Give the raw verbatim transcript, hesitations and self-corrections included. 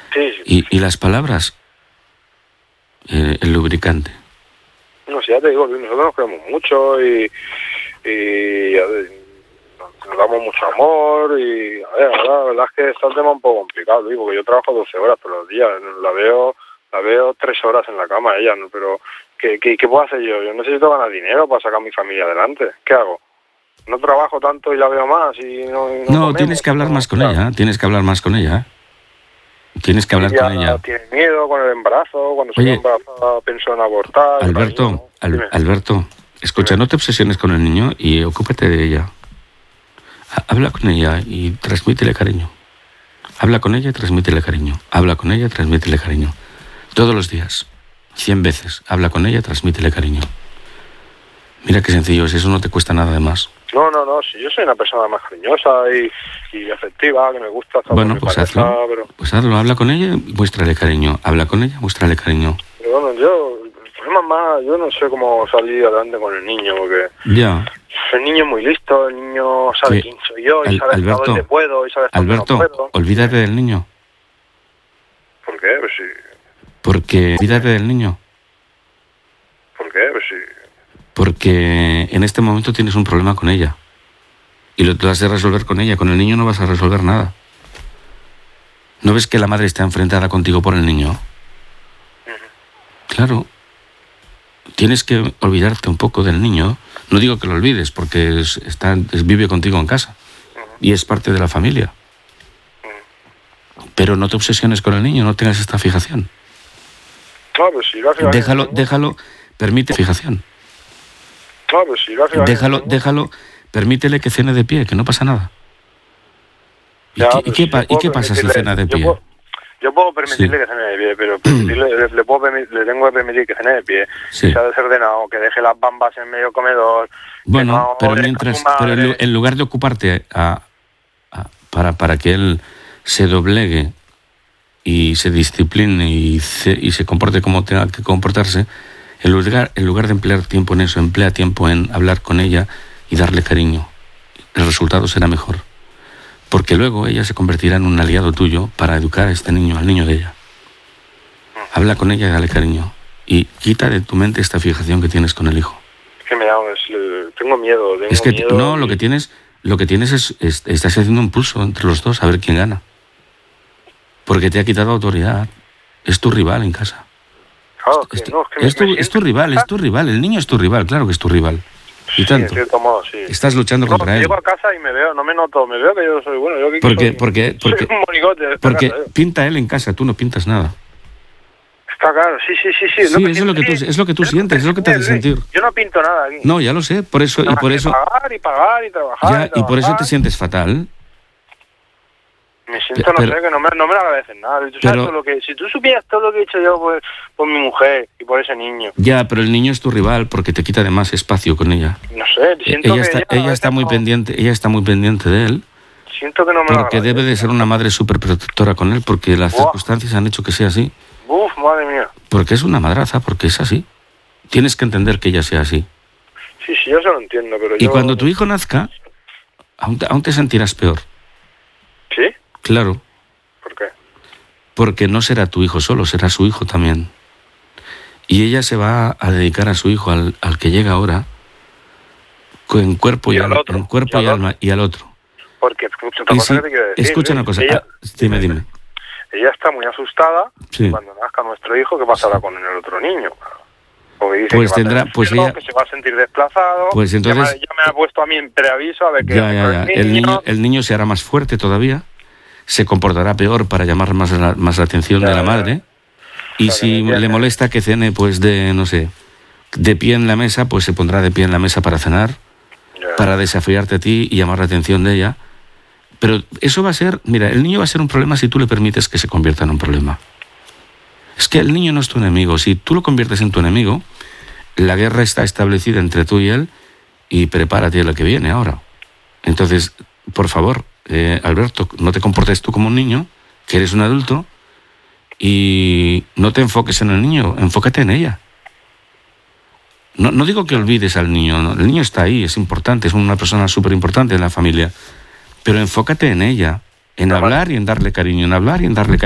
Sí, sí. Y, y las palabras, eh, el lubricante. No sé, ya te digo, nosotros nos queremos mucho y, y a ver, nos damos mucho amor y a ver, la verdad es que está un tema un poco complicado, Luis, porque yo trabajo doce horas todos los días, la veo la veo tres horas en la cama ella, ¿no? Pero ¿qué, qué, ¿qué puedo hacer yo? Yo necesito ganar dinero para sacar a mi familia adelante. ¿Qué hago? No trabajo tanto y la veo más y no... Y no, No, comemos, tienes que hablar no, más con claro. ella, tienes que hablar más con ella. Tienes que hablar Ella con ella. tiene miedo con el embarazo, cuando se Oye, queda embarazada pensó en abortar. Alberto, ¿no? Al- Dime. Alberto, escucha, Dime. no te obsesiones con el niño y ocúpate de ella. Ha- Habla con ella y transmítele cariño. Habla con ella y transmítele cariño. Habla con ella y transmítele cariño. Todos los días, cien veces. Habla con ella y transmítele cariño. Mira qué sencillo es, eso no te cuesta nada de más. No, no, no, si yo soy una persona más cariñosa y, y afectiva, que me gusta estar Bueno, con mi pues pareja, hazlo. pero, Pues hazlo, habla con ella y muéstrale cariño. Habla con ella, muéstrale cariño. pero bueno, yo, el problema más, yo no sé cómo salir adelante con el niño, porque Ya. el niño es muy listo, el niño sabe Que- quién soy yo y Al- sabe hasta Alberto, dónde puedo y sabe hasta dónde Alberto, no puedo. olvídate del niño. ¿Por qué? Pues sí, Porque... Olvídate del niño. ¿por qué? Pues sí. Porque en este momento tienes un problema con ella. Y lo has de resolver con ella. Con el niño no vas a resolver nada. ¿No ves que la madre está enfrentada contigo por el niño? Claro. Tienes que olvidarte un poco del niño. No digo que lo olvides, porque es- está, es- vive contigo en casa. Y es parte de la familia. Pero no te obsesiones con el niño, no tengas esta fijación. Claro, pues sí, básicamente. Déjalo, déjalo, permite fijación. Claro, pues sí, básicamente. Déjalo, déjalo, permítele que cene de pie, que no pasa nada. ¿Y Ya, qué, y pues qué sí, pa- yo y puedo qué pasa si permitirle- cena de yo pie? puedo- Yo puedo permitirle Sí. que cene de pie, pero permitirle, le, le puedo permi- le tengo que permitir que cene de pie, Sí. que sea desordenado, que deje las bambas en medio comedor. Bueno, que no pero obedezca a mientras, su madre. pero en, lu- en lugar de ocuparte a, a- para, para que él se doblegue y se discipline y, ce- y se comporte como tenga que comportarse, en lugar, en lugar de emplear tiempo en eso, emplea tiempo en hablar con ella y darle cariño. El resultado será mejor. Porque luego ella se convertirá en un aliado tuyo para educar a este niño, al niño de ella. Habla con ella y dale cariño. Y quita de tu mente esta fijación que tienes con el hijo. Que me hago, es, eh, tengo miedo, tengo Es que miedo no, y- lo que tienes, lo que tienes es, es- estás haciendo un pulso entre los dos a ver quién gana. Porque te ha quitado autoridad. Es tu rival en casa. Claro, que Es tu, no, es que me- es tu- me es siento- tu rival, es tu rival. El niño es tu rival, claro que es tu rival. Y Sí, tanto. en cierto modo, sí. Estás luchando No, contra él. llego a casa y me veo, no me noto, me veo que yo soy bueno. Yo que Porque, soy, porque, soy porque, un monigote de esta porque casa, ¿eh? pinta él en casa, tú no pintas nada. Está claro, sí, sí, sí. Sí, Sí, eso es lo que tú- es lo que tú sientes, es lo que te hace sentir. Yo no pinto nada aquí. No, ya lo sé, por eso, y Nada por más que eso, pagar y pagar y trabajar. ya, y por eso te trabajar. sientes fatal. Me siento, no Pero- sé, que no me, no me lo agradecen nada. Tú sabes pero- todo lo que, si tú supieras todo lo que he hecho yo por, por mi mujer y por ese niño, Ya, pero el niño es tu rival porque te quita de más espacio con ella. no sé, siento Ella que está, ella, a ella veces está muy no- pendiente, ella está muy pendiente de él, Siento que no me lo porque debe agradecen. de ser una madre súper protectora con él, porque las Buah. circunstancias han hecho que sea así. Uf, madre mía. Porque es una madraza, porque es así. Tienes que entender que ella sea así. Sí, sí, yo se lo entiendo, pero Y yo... cuando tu hijo nazca, aún te, aún te sentirás peor. ¿Sí? Claro, ¿Por qué? porque no será tu hijo solo, será su hijo también. Y ella se va a dedicar a su hijo, al, al que llega ahora, en cuerpo y, Y al al- otro, en cuerpo y y, al alma, y al otro. Porque, escucha, otra Y cosa si- que te quiero decir, escucha una Luis, cosa, Ella, ah, dime, dime. ella está muy asustada. Sí. Cuando nazca nuestro hijo, ¿qué pasará con el otro niño? Porque dice Pues que va a tendrá- tener pues frío, ella- que se va a sentir desplazado. Pues entonces- Ya me, ya me ha puesto a mí en preaviso a ver qué Ya, hace ya, con ya. el El niño, el niño se hará más fuerte todavía, se comportará peor para llamar más la, más la atención Ya, de la ya. madre. Y Claro, si ya, ya. le molesta que cene, pues de, no sé, de pie en la mesa, pues se pondrá de pie en la mesa para cenar, Ya. para desafiarte a ti y llamar la atención de ella. Pero eso va a ser, mira, el niño va a ser un problema si tú le permites que se convierta en un problema. Es que el niño no es tu enemigo. Si tú lo conviertes en tu enemigo, la guerra está establecida entre tú y él y prepárate a lo que viene ahora. Entonces, por favor, eh, Alberto, no te comportes tú como un niño, que eres un adulto, y no te enfoques en el niño, enfócate en ella. No, no digo que olvides al niño, no, el niño está ahí, es importante, es una persona súper importante en la familia, pero enfócate en ella, en hablar y en darle cariño, en hablar y en darle cariño.